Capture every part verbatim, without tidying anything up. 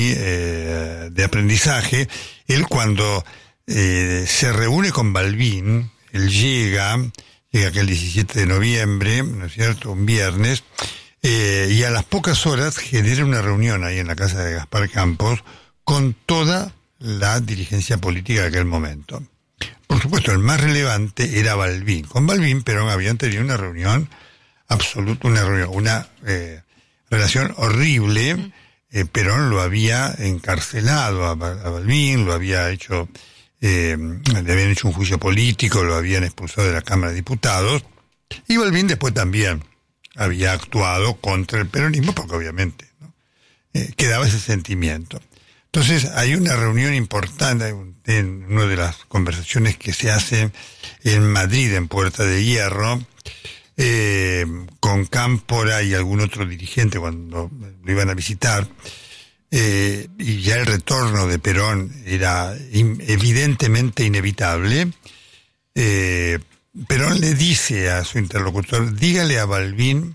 eh, de aprendizaje. Él cuando eh, se reúne con Balbín, él llega, llega aquel diecisiete de noviembre, ¿no es cierto?, un viernes, eh, y a las pocas horas genera una reunión ahí en la casa de Gaspar Campos con toda la dirigencia política de aquel momento. Por supuesto, el más relevante era Balbín. Con Balbín, Perón habían tenido una reunión absoluta, una reunión, una eh, relación horrible. Eh, Perón lo había encarcelado a, a Balbín, lo había hecho, eh, le habían hecho un juicio político, lo habían expulsado de la Cámara de Diputados, y Balbín después también había actuado contra el peronismo, porque obviamente, ¿no?, eh, quedaba ese sentimiento. Entonces hay una reunión importante en una de las conversaciones que se hacen en Madrid, en Puerta de Hierro, eh, con Cámpora y algún otro dirigente cuando lo iban a visitar, eh, y ya el retorno de Perón era in, evidentemente inevitable. eh, Perón le dice a su interlocutor: dígale a Balbín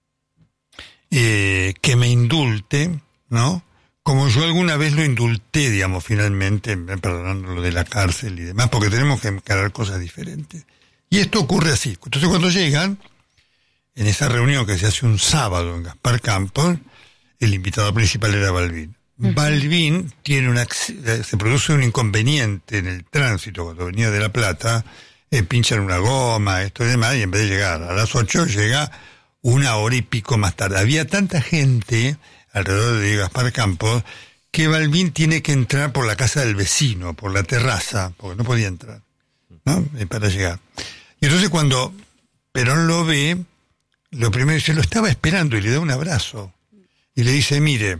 eh, que me indulte, ¿no?, como yo alguna vez lo indulté, digamos, finalmente, perdonándolo de la cárcel y demás, porque tenemos que encarar cosas diferentes. Y esto ocurre así. Entonces, cuando llegan, en esa reunión que se hace un sábado en Gaspar Campos, el invitado principal era Balbín. Uh-huh. Balbín tiene una, se produce un inconveniente en el tránsito cuando venía de La Plata, eh, pinchan una goma, esto y demás, y en vez de llegar a las ocho, llega una hora y pico más tarde. Había tanta gente alrededor de Gaspar Campos que Balbín tiene que entrar por la casa del vecino, por la terraza, porque no podía entrar, ¿no?, eh, para llegar. Y entonces cuando Perón lo ve, lo primero dice, lo estaba esperando, y le da un abrazo. Y le dice: mire,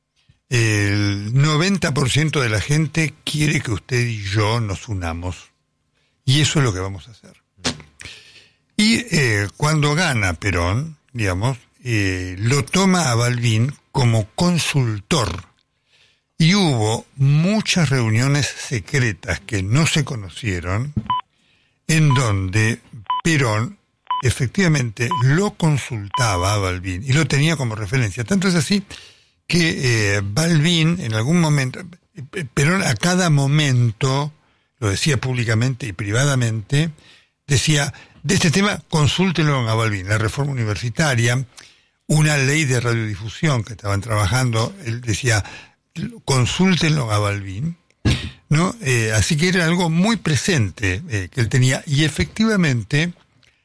el noventa por ciento de la gente quiere que usted y yo nos unamos. Y eso es lo que vamos a hacer. Y eh, cuando gana Perón, digamos, eh, lo toma a Balbín como consultor. Y hubo muchas reuniones secretas que no se conocieron, en donde Perón efectivamente lo consultaba a Balbín y lo tenía como referencia. Tanto es así que eh, Balbín en algún momento, Perón a cada momento, lo decía públicamente y privadamente, decía: de este tema consúltenlo a Balbín, la reforma universitaria, una ley de radiodifusión que estaban trabajando, él decía: consúltenlo a Balbín, ¿no? Eh, así que era algo muy presente eh, que él tenía, y efectivamente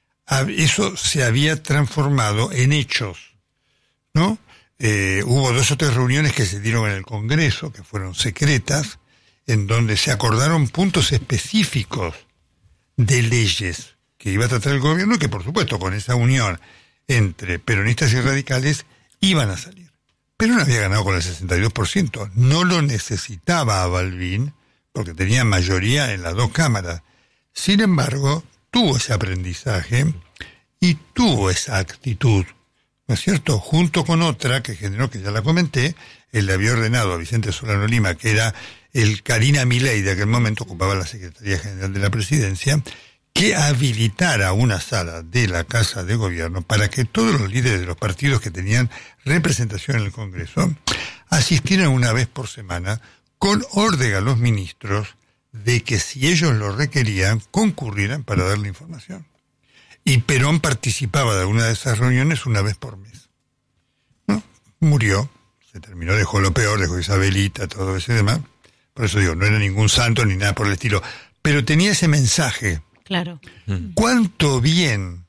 eso se había transformado en hechos, ¿no? Eh, hubo dos o tres reuniones que se dieron en el Congreso, que fueron secretas, en donde se acordaron puntos específicos de leyes que iba a tratar el gobierno, y que por supuesto con esa unión entre peronistas y radicales iban a salir. Perón había ganado con el sesenta y dos por ciento, no lo necesitaba a Balbín, porque tenía mayoría en las dos cámaras. Sin embargo, tuvo ese aprendizaje y tuvo esa actitud, ¿no es cierto?, junto con otra que generó, que ya la comenté, él le había ordenado a Vicente Solano Lima, que era el Karina Milei de aquel momento, ocupaba la Secretaría General de la Presidencia, que habilitara una sala de la Casa de Gobierno para que todos los líderes de los partidos que tenían representación en el Congreso asistieran una vez por semana, con orden a los ministros de que si ellos lo requerían, concurrieran para darle información. Y Perón participaba de alguna de esas reuniones una vez por mes. ¿No? Murió, se terminó, dejó lo peor, dejó Isabelita, todo eso y demás. Por eso digo, no era ningún santo ni nada por el estilo, pero tenía ese mensaje. Claro. ¿Cuánto bien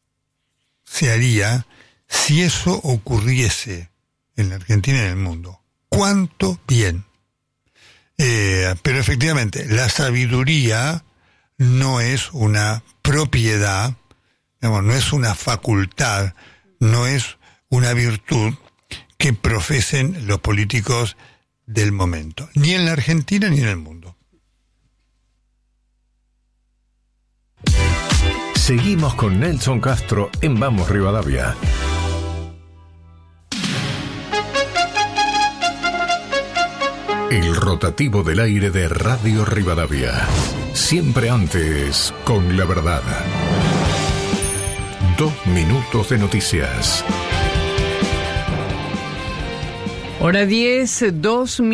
se haría si eso ocurriese en la Argentina y en el mundo? ¿Cuánto bien? Eh, pero efectivamente, la sabiduría no es una propiedad, digamos, no es una facultad, no es una virtud que profesen los políticos del momento, ni en la Argentina ni en el mundo. Seguimos con Nelson Castro en Vamos Rivadavia. El rotativo del aire de Radio Rivadavia. Siempre antes, con la verdad. Dos minutos de noticias. Hora diez, dos